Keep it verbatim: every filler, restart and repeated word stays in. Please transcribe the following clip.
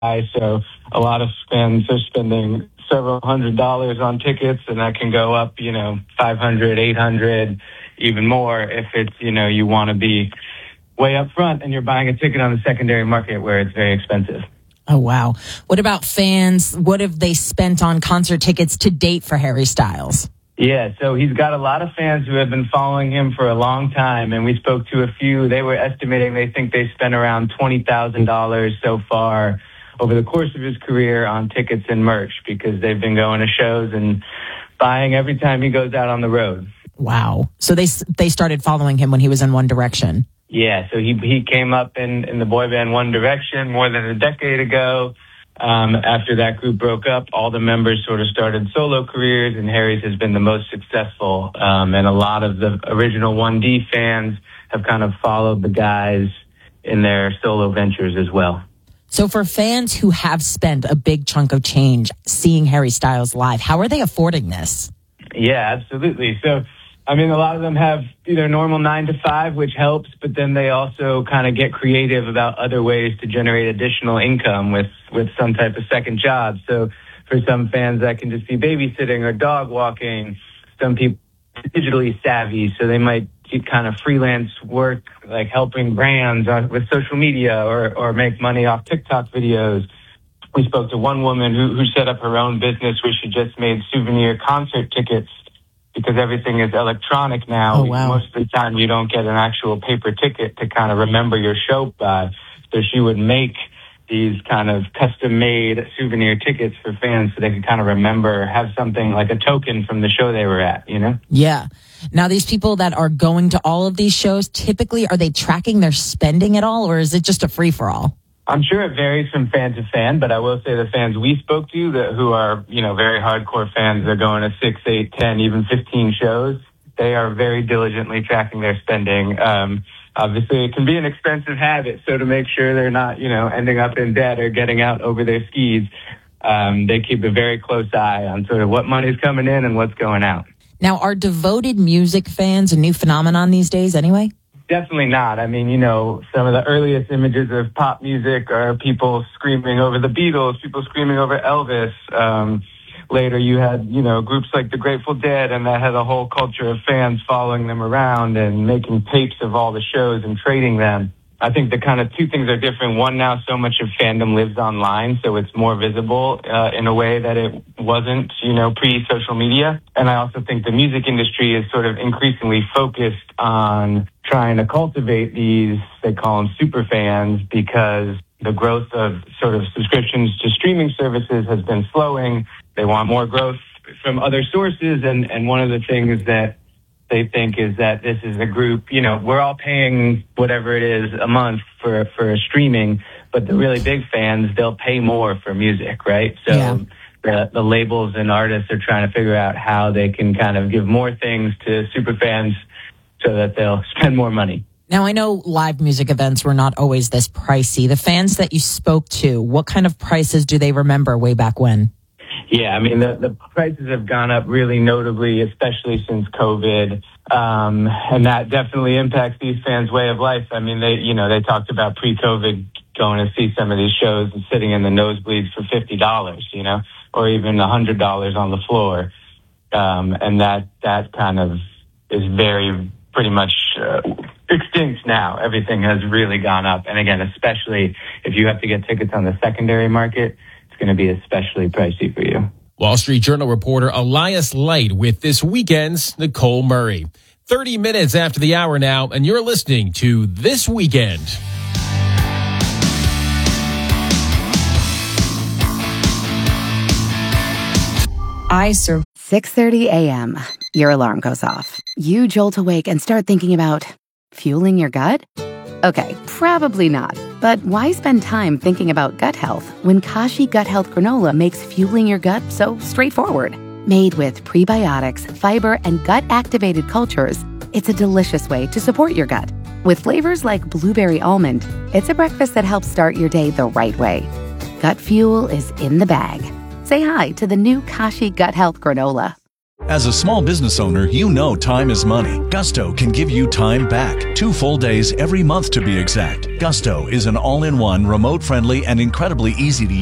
high, so a lot of fans are spending several hundred dollars on tickets, and that can go up, you know, five hundred, eight hundred, even more if it's, you know, you want to be way up front and you're buying a ticket on the secondary market where it's very expensive. Oh, wow. What about fans? What have they spent on concert tickets to date for Harry Styles? Yeah, so he's got a lot of fans who have been following him for a long time, and we spoke to a few. They were estimating they think they spent around twenty thousand dollars so far over the course of his career on tickets and merch because they've been going to shows and buying every time he goes out on the road. Wow. So they they started following him when he was in One Direction. Yeah, so he he came up in, in the boy band One Direction more than a decade ago. Um, after that group broke up, all the members sort of started solo careers, and Harry's has been the most successful. Um, and a lot of the original one D fans have kind of followed the guys in their solo ventures as well. So for fans who have spent a big chunk of change seeing Harry Styles live, how are they affording this? Yeah, absolutely. So, I mean, a lot of them have either normal nine to five, which helps, but then they also kind of get creative about other ways to generate additional income with, with some type of second job. So for some fans, that can just be babysitting or dog walking. Some people are digitally savvy, so they might do kind of freelance work, like helping brands on, with social media or, or make money off TikTok videos. We spoke to one woman who, who set up her own business where she just made souvenir concert tickets because everything is electronic now. Oh, wow. Most of the time you don't get an actual paper ticket to kind of remember your show by. So she would make these kind of custom-made souvenir tickets for fans so they can kind of remember, have something like a token from the show they were at, you know? Yeah. Now, these people that are going to all of these shows, typically, are they tracking their spending at all, or is it just a free-for-all? I'm sure it varies from fan to fan, but I will say the fans we spoke to that who are, you know, very hardcore fans, they're going to six, eight, ten, even fifteen shows. They are very diligently tracking their spending. Um, obviously, it can be an expensive habit, so to make sure they're not, you know, ending up in debt or getting out over their skis, um, they keep a very close eye on sort of what money's coming in and what's going out. Now, are devoted music fans a new phenomenon these days anyway? Definitely not. I mean, you know, some of the earliest images of pop music are people screaming over the Beatles, people screaming over Elvis. Um, later you had, you know, groups like the Grateful Dead, and that had a whole culture of fans following them around and making tapes of all the shows and trading them. I think the kind of two things are different. One, now so much of fandom lives online, so it's more visible uh, in a way that it wasn't, you know, pre-social media. And I also think the music industry is sort of increasingly focused on trying to cultivate these, they call them super fans, because the growth of sort of subscriptions to streaming services has been slowing. They want more growth from other sources, and, and one of the things that they think is that this is a group, you know, we're all paying whatever it is a month for, for streaming, but the really big fans, they'll pay more for music, right? So yeah. the, the labels and artists are trying to figure out how they can kind of give more things to super fans so that they'll spend more money. Now, I know live music events were not always this pricey. The fans that you spoke to, what kind of prices do they remember way back when? Yeah, I mean, the, the prices have gone up really notably, especially since COVID. Um, and that definitely impacts these fans' way of life. I mean, they, you know, they talked about pre-COVID going to see some of these shows and sitting in the nosebleeds for fifty dollars, you know, or even one hundred dollars on the floor. Um, and that, that kind of is very, pretty much uh, extinct now. Everything has really gone up. And again, especially if you have to get tickets on the secondary market, going to be especially pricey for you. Wall Street Journal reporter Elias Light with this weekend's Nicole Murray. thirty minutes after the hour now, and you're listening to This Weekend. I serve six thirty a.m. Your alarm goes off. You jolt awake and start thinking about fueling your gut? Okay, probably not. But why spend time thinking about gut health when Kashi Gut Health Granola makes fueling your gut so straightforward? Made with prebiotics, fiber, and gut-activated cultures, it's a delicious way to support your gut. With flavors like blueberry almond, it's a breakfast that helps start your day the right way. Gut fuel is in the bag. Say hi to the new Kashi Gut Health Granola. As a small business owner, you know time is money. Gusto can give you time back. Two full days every month to be exact. Gusto is an all-in-one, remote-friendly, and incredibly easy to use